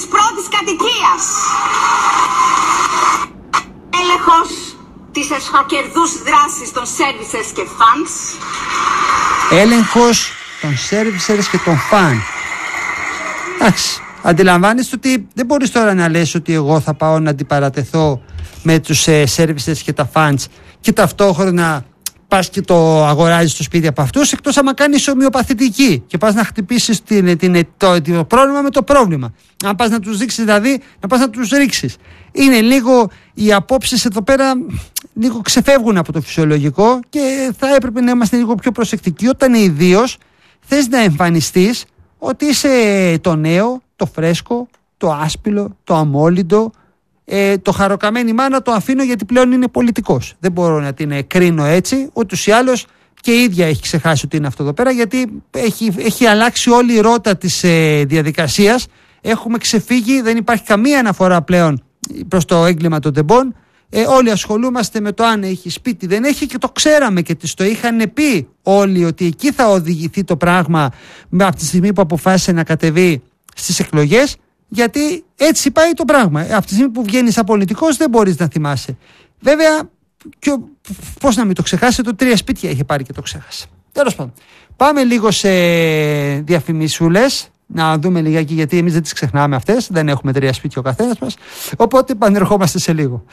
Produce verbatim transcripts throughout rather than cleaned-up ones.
πρώτης κατοικίας. Έλεγχος της εσχροκερδούς δράσης των services και funds. Έλεγχος των services και των funds. Εντάξει, αντιλαμβάνεστε ότι δεν μπορείς τώρα να λες ότι εγώ θα πάω να αντιπαρατεθώ με τους ε, services και τα funds και ταυτόχρονα πας και το αγοράζεις στο σπίτι από αυτούς, εκτός άμα κάνεις ομοιοπαθητική και πας να χτυπήσεις την, την, το, το πρόβλημα με το πρόβλημα. Αν πας να τους δείξεις, δηλαδή να πας να τους ρίξεις. Είναι λίγο, οι απόψεις εδώ πέρα λίγο ξεφεύγουν από το φυσιολογικό και θα έπρεπε να είμαστε λίγο πιο προσεκτικοί όταν ιδίως θες να εμφανιστείς ότι είσαι το νέο, το φρέσκο, το άσπυλο, το αμόλυντο. Ε, το χαροκαμένη μάνα το αφήνω γιατί πλέον είναι πολιτικός. Δεν μπορώ να την κρίνω έτσι. Ούτως ή άλλως και η ίδια έχει ξεχάσει ότι είναι αυτό εδώ πέρα, γιατί έχει, έχει αλλάξει όλη η ρότα της ε, διαδικασίας. Έχουμε ξεφύγει, δεν υπάρχει καμία αναφορά πλέον προς το έγκλημα των τεμπών. Ε, όλοι ασχολούμαστε με το αν έχει σπίτι, δεν έχει, και το ξέραμε και τις το είχαν πει όλοι ότι εκεί θα οδηγηθεί το πράγμα από τη στιγμή που αποφάσισε να κατεβεί στις εκλογές. Γιατί έτσι πάει το πράγμα. Από τη στιγμή που βγαίνεις σαν πολιτικός δεν μπορείς να θυμάσαι. Βέβαια, πώς να μην το ξεχάσει, το τρία σπίτια είχε πάρει και το ξέχασε. Τέλος πάντων. Πάμε λίγο σε διαφημισούλες, να δούμε λιγάκι, γιατί εμείς δεν τις ξεχνάμε αυτές. Δεν έχουμε τρία σπίτια ο καθένας μας. Οπότε επανερχόμαστε σε λίγο.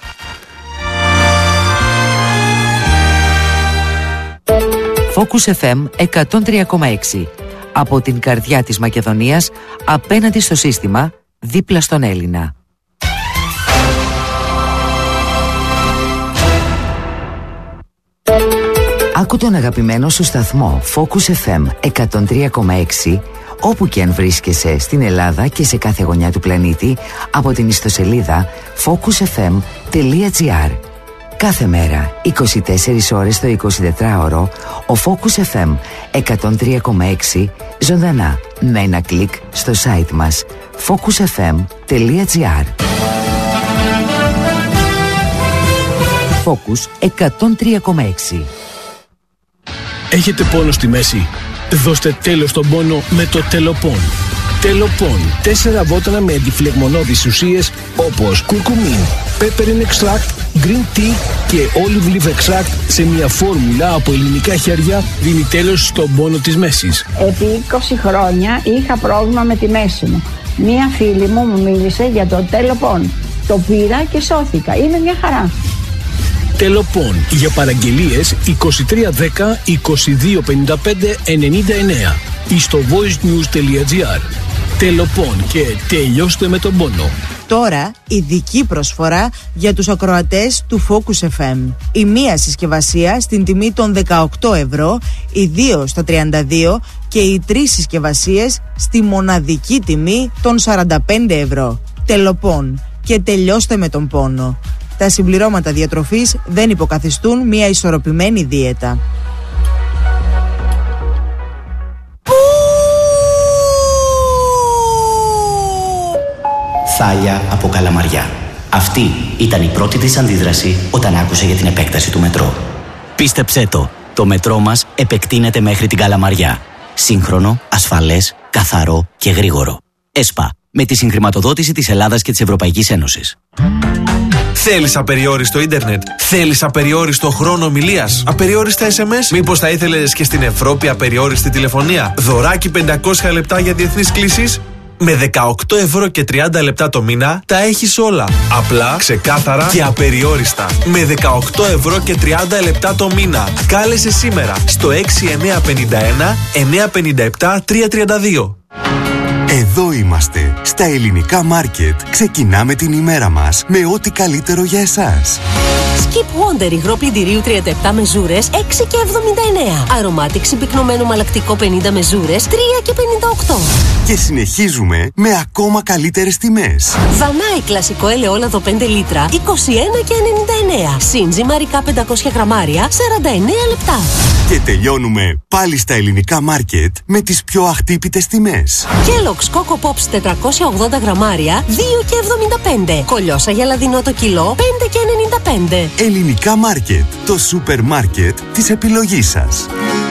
Focus εφ εμ εκατόν τρία κόμμα έξι. Από την καρδιά της Μακεδονίας, απέναντι στο σύστημα, δίπλα στον Έλληνα. Άκου τον αγαπημένο σου σταθμό Focus εφ εμ εκατόν τρία κόμμα έξι όπου και αν βρίσκεσαι στην Ελλάδα και σε κάθε γωνιά του πλανήτη από την ιστοσελίδα focus f m τελεία g r. Κάθε μέρα, είκοσι τέσσερις ώρες το εικοσιτετράωρο, ο Focus εφ εμ εκατόν τρία κόμμα έξι ζωντανά με ένα κλικ στο site μας focus f m τελεία g r. Focus εκατόν τρία κόμμα έξι. Έχετε πόνο στη μέση? Δώστε τέλος στον πόνο με το Τελοπών. Τελοπών. Τέσσερα βότανα με αντιφλεγμονώδεις ουσίες όπως κουρκουμίν, peppermint extract, green tea και olive leaf extract σε μια φόρμουλα από ελληνικά χέρια δίνει τέλος στον πόνο της μέσης. Επί είκοσι χρόνια είχα πρόβλημα με τη μέση μου. Μία φίλη μου μου μίλησε για το Τελοπών. Το πήρα και σώθηκα. Είναι μια χαρά. Τελοπών. Για παραγγελίες είκοσι τρία δέκα είκοσι δύο πενήντα πέντε ενενήντα εννέα ή στο voicenews τελεία gr. Τελοπών και τελειώστε με τον πόνο. Τώρα ειδική προσφορά για τους ακροατές του Focus εφ εμ. Η μία συσκευασία στην τιμή των δεκαοκτώ ευρώ, οι δύο στα τριάντα δύο και οι τρεις συσκευασίες στη μοναδική τιμή των σαράντα πέντε ευρώ. Τελοπών και τελειώστε με τον πόνο. Τα συμπληρώματα διατροφής δεν υποκαθιστούν μια ισορροπημένη δίαιτα. Θάλια από Καλαμαριά. Αυτή ήταν η πρώτη της αντίδραση όταν άκουσε για την επέκταση του μετρό. Πίστεψέ το, το μετρό μας επεκτείνεται μέχρι την Καλαμαριά. Σύγχρονο, ασφαλές, καθαρό και γρήγορο. ΕΣΠΑ, με τη συγχρηματοδότηση της Ελλάδας και της Ευρωπαϊκής Ένωσης. Θέλεις απεριόριστο ίντερνετ? Θέλεις απεριόριστο χρόνο ομιλίας? Απεριόριστα ες εμ ες? Μήπως θα ήθελες και στην Ευρώπη απεριόριστη τηλεφωνία? Δωράκι πεντακόσια λεπτά για διεθνείς κλήσεις? Με δεκαοκτώ ευρώ και τριάντα λεπτά το μήνα τα έχεις όλα. Απλά, ξεκάθαρα και απεριόριστα. Με δεκαοκτώ ευρώ και τριάντα λεπτά το μήνα. Κάλεσε σήμερα στο έξι εννιά πέντε ένα εννιά πέντε επτά τρία τρία δύο. Εδώ είμαστε, στα Ελληνικά Μάρκετ. Ξεκινάμε την ημέρα μας με ό,τι καλύτερο για εσάς. Skip Wonder υγρό πλυντηρίου τριάντα επτά μεζούρες έξι και εβδομήντα εννέα. Αρωμάτικ συμπυκνωμένο μαλακτικό πενήντα μεζούρες τρία και πενήντα οκτώ. Και συνεχίζουμε με ακόμα καλύτερες τιμές. Δανάη κλασικό ελαιόλαδο πέντε λίτρα είκοσι ένα και ενενήντα εννέα. Σύντζι μαρικά πεντακόσια γραμμάρια σαράντα εννέα λεπτά. Και τελειώνουμε πάλι στα Ελληνικά Μάρκετ με τις πιο αχτύπητες τιμές. Kellogg's Coco Pops τετρακόσια ογδόντα γραμμάρια δύο και εβδομήντα πέντε. Κολιόσα γελαδινό το κιλό πέντε και ενενήντα πέντε. Ελληνικά Μάρκετ, το σούπερ μάρκετ της επιλογής σας.